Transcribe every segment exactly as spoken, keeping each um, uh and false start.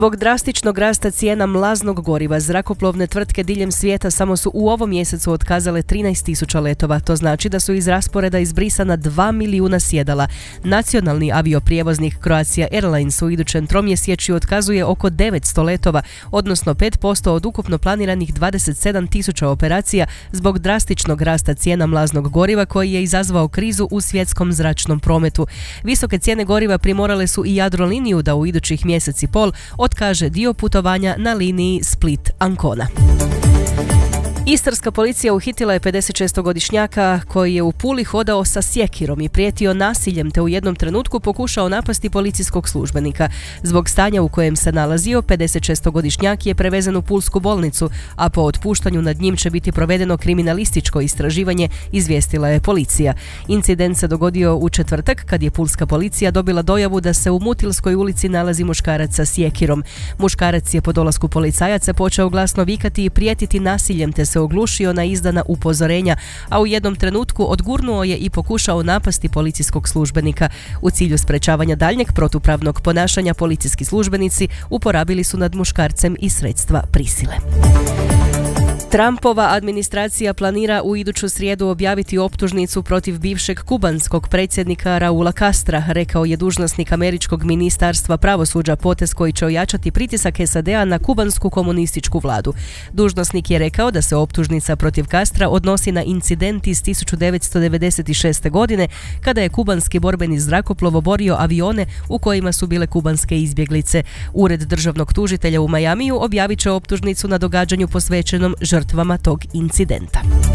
Zbog drastičnog rasta cijena mlaznog goriva, zrakoplovne tvrtke diljem svijeta samo su u ovom mjesecu otkazale trinaest tisuća letova. To znači da su iz rasporeda izbrisana dva milijuna sjedala. Nacionalni avioprijevoznik Croatia Airlines u idućem tromjesečju otkazuje oko devetsto letova, odnosno pet posto od ukupno planiranih dvadeset sedam tisuća operacija zbog drastičnog rasta cijena mlaznog goriva koji je izazvao krizu u svjetskom zračnom prometu. Visoke cijene goriva primorale su i Jadroliniju da u idućih mjesec i pol otkaže dio putovanja na liniji Split-Ancona. Istarska policija uhitila je pedesetšestogodišnjaka koji je u Puli hodao sa sjekirom i prijetio nasiljem te u jednom trenutku pokušao napasti policijskog službenika. Zbog stanja u kojem se nalazio, pedesetšestogodišnjak je prevezen u pulsku bolnicu, a po otpuštanju nad njim će biti provedeno kriminalističko istraživanje, izvijestila je policija. Incident se dogodio u četvrtak kad je pulska policija dobila dojavu da se u Mutilskoj ulici nalazi muškarac sa sjekirom. Muškarac je po dolasku policajaca počeo glasno vikati i prijetiti nasiljem te se oglušio na izdana upozorenja, a u jednom trenutku odgurnuo je i pokušao napasti policijskog službenika. U cilju sprečavanja daljnjeg protupravnog ponašanja policijski službenici uporabili su nad muškarcem i sredstva prisile. Trumpova administracija planira u iduću srijedu objaviti optužnicu protiv bivšeg kubanskog predsjednika Raula Castra, rekao je dužnosnik američkog ministarstva pravosuđa, potez koji će ojačati pritisak S A D-a na kubansku komunističku vladu. Dužnosnik je rekao da se optužnica protiv Castra odnosi na incident iz tisuću devetsto devedeset šeste. godine kada je kubanski borbeni zrakoplov oborio avione u kojima su bile kubanske izbjeglice. Ured državnog tužitelja u Majamiju objavit će optužnicu na događanju posvećenom žrtvama tog incidenta.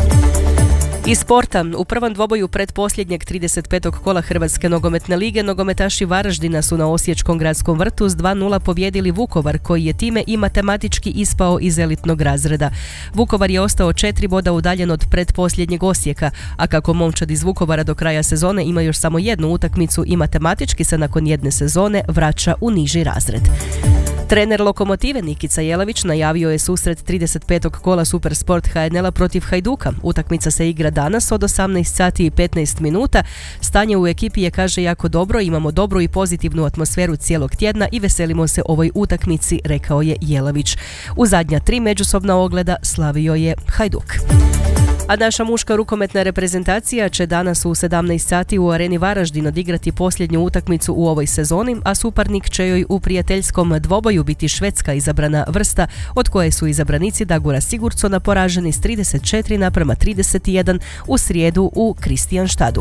Iz sporta, u prvom dvoboju pretposljednjeg trideset petog kola Hrvatske nogometne lige nogometaši Varaždina su na osječkom gradskom vrtu s dva nula pobjedili Vukovar, koji je time i matematički ispao iz elitnog razreda. Vukovar je ostao četiri boda udaljen od pretposljednjeg Osijeka, a kako momčad iz Vukovara do kraja sezone ima još samo jednu utakmicu i matematički se nakon jedne sezone vraća u niži razred. Trener Lokomotive Nikica Jelavić najavio je susret trideset petog kola Supersport H N L-a protiv Hajduka. Utakmica se igra danas od osamnaest sati i petnaest minuta. Stanje u ekipi je, kaže, jako dobro, imamo dobru i pozitivnu atmosferu cijelog tjedna i veselimo se ovoj utakmici, rekao je Jelavić. U zadnja tri međusobna ogleda slavio je Hajduk. A naša muška rukometna reprezentacija će danas u sedamnaest sati u Areni Varaždin odigrati posljednju utakmicu u ovoj sezoni, a suparnik će joj u prijateljskom dvoboju biti Švedska, izabrana vrsta, od koje su izabranici Dagura Sigurdsona poraženi s trideset četiri naprema trideset jedan u srijedu u Kristijanštadu.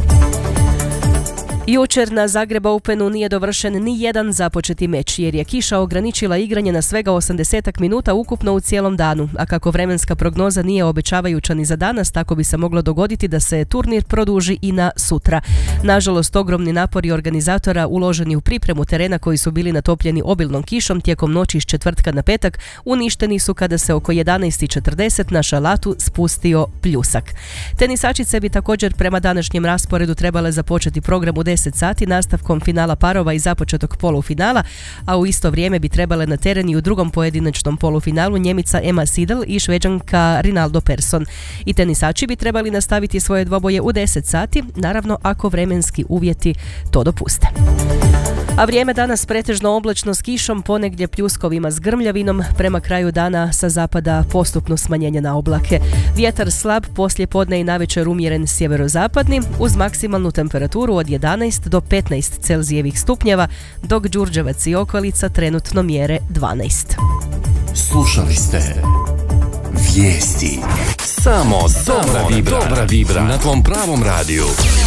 Jučer na Zagreb Openu nije dovršen ni jedan započeti meč jer je kiša ograničila igranje na svega osamdeset minuta ukupno u cijelom danu, a kako vremenska prognoza nije obećavajuća ni za danas, tako bi se moglo dogoditi da se turnir produži i na sutra. Nažalost, ogromni napori organizatora uloženi u pripremu terena koji su bili natopljeni obilnom kišom tijekom noći iz četvrtka na petak uništeni su kada se oko jedanaest i četrdeset na šalatu spustio pljusak. Tenisačice bi također prema današnjem rasporedu trebale započeti program u deset sati nastavkom finala parova i započetog polufinala, a u isto vrijeme bi trebale na teren i u drugom pojedinačnom polufinalu Njemica Emma Sidel i Šveđanka Rinaldo Persson. I tenisači bi trebali nastaviti svoje dvoboje u deset sati, naravno ako vremenski uvjeti to dopuste. A vrijeme danas pretežno oblačno s kišom, ponegdje pljuskovima s grmljavinom, prema kraju dana sa zapada postupno smanjenje na oblake. Vjetar slab, poslije podne i navečer umjeren sjeverozapadni, uz maksimalnu temperaturu od jedanaest do petnaest Celzijevih stupnjeva, dok Đurđevac i okolica trenutno mjere dvanaest. Slušali ste Vijesti. Samo dobra vibra, dobra vibra na tvom pravom radiju.